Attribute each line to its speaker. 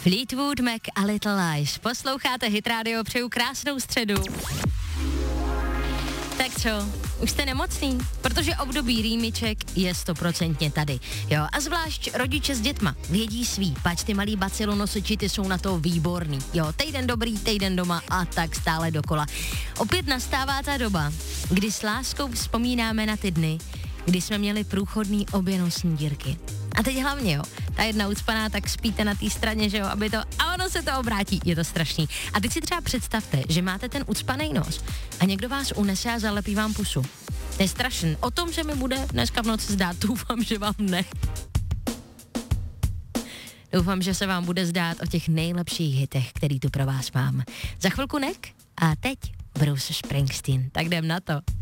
Speaker 1: Fleetwood Mac a Little Lies. Posloucháte Hit Radio, přeju krásnou středu. Tak co, už jste nemocný? Protože období rýmiček je 100% tady. Jo, a zvlášť rodiče s dětma vědí svý, pač ty malý bacilonosiči, ty jsou na to výborný. Jo, týden dobrý, týden doma a tak stále dokola. Opět nastává ta doba, kdy s láskou vzpomínáme na ty dny, kdy jsme měli průchodný obě nosní dírky. A teď hlavně, jo, ta jedna ucpaná, tak spíte na té straně, že jo, aby to, a ono se to obrátí, je to strašný. A teď si třeba představte, že máte ten ucpaný nos a někdo vás unese a zalepí vám pusu. To je strašný. O tom, že mi bude dneska v noci zdát, doufám, že vám ne. Doufám, že se vám bude zdát o těch nejlepších hitech, který tu pro vás mám. Za chvilku Nek a teď Bruce Springsteen. Tak jdem na to.